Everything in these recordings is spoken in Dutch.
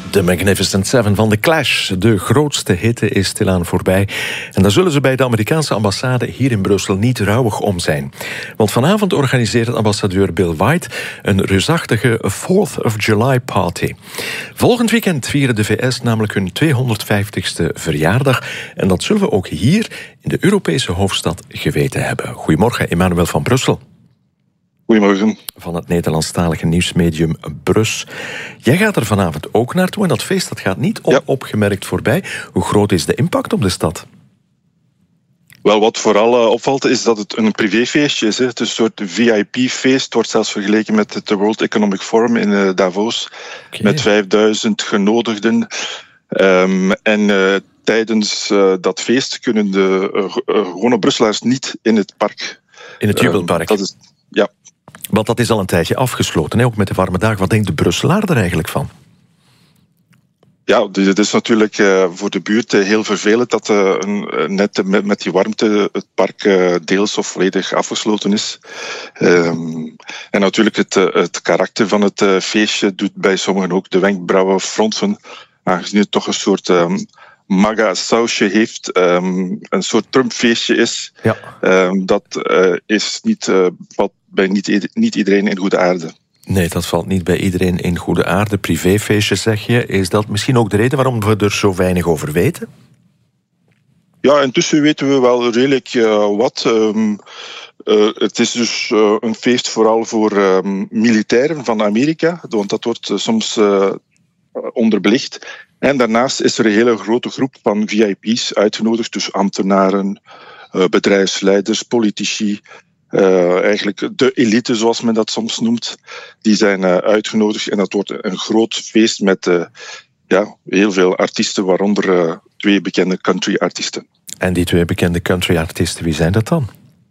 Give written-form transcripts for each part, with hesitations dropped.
De Magnificent Seven van The Clash. De grootste hitte is stilaan voorbij. En daar zullen ze bij de Amerikaanse ambassade hier in Brussel niet rouwig om zijn. Want vanavond organiseert ambassadeur Bill White een reusachtige 4th of July party. Volgend weekend vieren de VS namelijk hun 250ste verjaardag. En dat zullen we ook hier in de Europese hoofdstad geweten hebben. Goedemorgen, Emmanuel van Brussel. Goedemorgen. Van het Nederlandstalige nieuwsmedium Brus. Jij gaat er vanavond ook naartoe en dat feest dat gaat niet onopgemerkt voorbij. Hoe groot is de impact op de stad? Wel, wat vooral opvalt is dat het een privéfeestje is. Hè. Het is een soort VIP-feest. Het wordt zelfs vergeleken met het World Economic Forum in Davos. Okay. Met 5000 genodigden. Tijdens dat feest kunnen de gewone Brusselaars niet in het park. In het Jubelpark? Dat is, ja. Want dat is al een tijdje afgesloten, hè? Ook met de warme dagen. Wat denkt de Brusselaar er eigenlijk van? Ja, het is natuurlijk voor de buurt heel vervelend dat net met die warmte het park deels of volledig afgesloten is. En natuurlijk het karakter van het feestje doet bij sommigen ook de wenkbrauwen fronsen, aangezien het toch een soort MAGA-sausje heeft, een soort Trump-feestje is. Ja. Dat is valt bij niet iedereen in goede aarde. Nee, dat valt niet bij iedereen in goede aarde. Privéfeestjes, zeg je. Is dat misschien ook de reden waarom we er zo weinig over weten? Ja, intussen weten we wel redelijk wat. Het is dus een feest vooral voor militairen van Amerika, want dat wordt soms onderbelicht. En daarnaast is er een hele grote groep van VIP's uitgenodigd, dus ambtenaren, bedrijfsleiders, politici. Eigenlijk de elite, zoals men dat soms noemt, die zijn uitgenodigd. En dat wordt een groot feest met heel veel artiesten, waaronder 2 bekende country-artiesten. En die 2 bekende country-artiesten, wie zijn dat dan?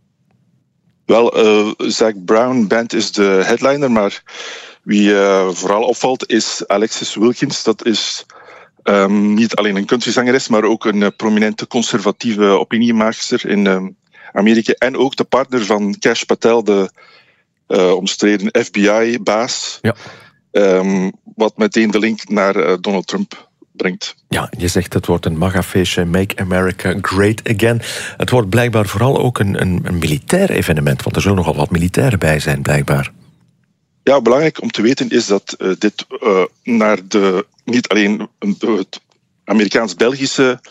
Wel, Zac Brown Band is de headliner, maar wie vooral opvalt is Alexis Wilkins. Dat is niet alleen een countryzangeres, maar ook een prominente conservatieve opiniemaakster in Amerika. En ook de partner van Kash Patel, de omstreden FBI-baas. Ja. Wat meteen de link naar Donald Trump brengt. Ja, je zegt het wordt een MAGA-feestje, Make America Great Again. Het wordt blijkbaar vooral ook een militair evenement, want er zullen nogal wat militairen bij zijn, blijkbaar. Ja, belangrijk om te weten is dat dit naar niet alleen het Amerikaans-Belgische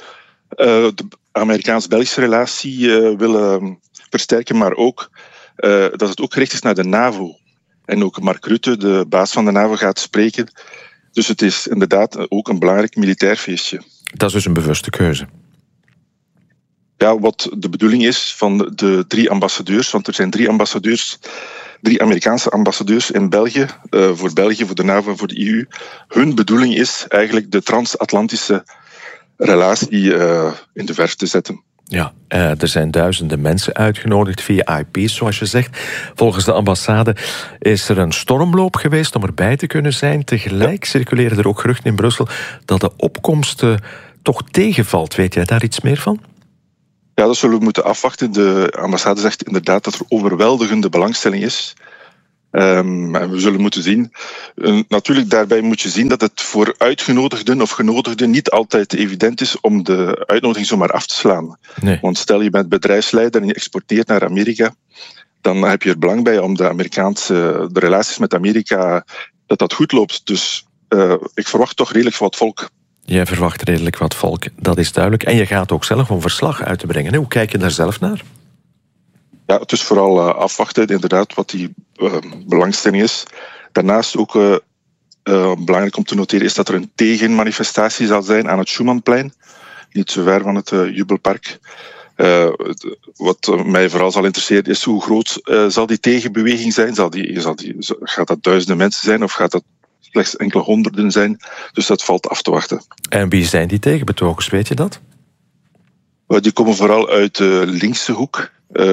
relatie willen versterken, maar ook dat het ook gericht is naar de NAVO. En ook Mark Rutte, de baas van de NAVO, gaat spreken. Dus het is inderdaad ook een belangrijk militair feestje. Dat is dus een bewuste keuze. Ja, wat de bedoeling is van de 3 ambassadeurs, want er zijn 3 ambassadeurs, 3 Amerikaanse ambassadeurs in België, voor de NAVO en voor de EU. Hun bedoeling is eigenlijk de transatlantische relatie in de verf te zetten. Ja, er zijn duizenden mensen uitgenodigd via IP's, zoals je zegt. Volgens de ambassade is er een stormloop geweest om erbij te kunnen zijn. Tegelijk circuleren er ook geruchten in Brussel dat de opkomst toch tegenvalt. Weet jij daar iets meer van? Ja, dat zullen we moeten afwachten. De ambassade zegt inderdaad dat er overweldigende belangstelling is. En we zullen moeten zien. Natuurlijk, daarbij moet je zien dat het voor uitgenodigden of genodigden niet altijd evident is om de uitnodiging zomaar af te slaan. Nee. Want stel je bent bedrijfsleider en je exporteert naar Amerika, dan heb je er belang bij om de relaties met Amerika, dat goed loopt. Dus ik verwacht toch redelijk wat volk. Jij verwacht redelijk wat volk, dat is duidelijk. En je gaat ook zelf een verslag uit te brengen. Hoe kijk je daar zelf naar? Ja, het is vooral afwachten, inderdaad, wat die belangstelling is. Daarnaast ook belangrijk om te noteren is dat er een tegenmanifestatie zal zijn aan het Schumannplein. Niet zo ver van het Jubelpark. Wat mij vooral zal interesseren is hoe groot zal die tegenbeweging zijn? Gaat dat duizenden mensen zijn of gaat dat slechts enkele honderden zijn? Dus dat valt af te wachten. En wie zijn die tegenbetogers, weet je dat? Die komen vooral uit de linkse hoek.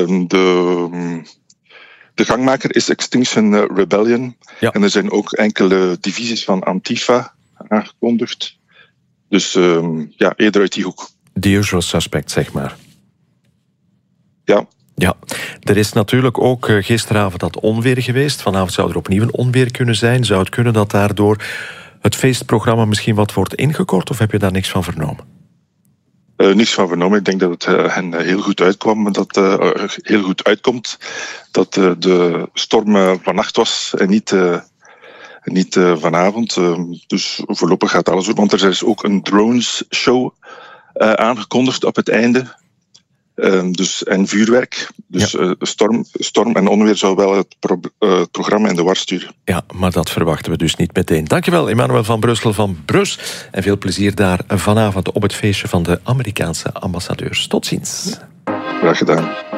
De gangmaker is Extinction Rebellion. Ja. En er zijn ook enkele divisies van Antifa aangekondigd. Dus eerder uit die hoek. The usual suspect, zeg maar. Ja. Ja, er is natuurlijk ook gisteravond dat onweer geweest. Vanavond zou er opnieuw een onweer kunnen zijn. Zou het kunnen dat daardoor het feestprogramma misschien wat wordt ingekort, of heb je daar niks van vernomen? Niks van vernomen. Ik denk dat het hen heel goed uitkwam, heel goed uitkomt. Dat de storm vannacht was en niet vanavond. Dus voorlopig gaat alles goed. Want er is ook een drones show aangekondigd op het einde. En vuurwerk. Dus storm en onweer zou wel het programma in de war sturen. Ja, maar dat verwachten we dus niet meteen. Dankjewel, Emmanuel van Brussel van Brus. En veel plezier daar vanavond op het feestje van de Amerikaanse ambassadeurs. Tot ziens. Graag gedaan.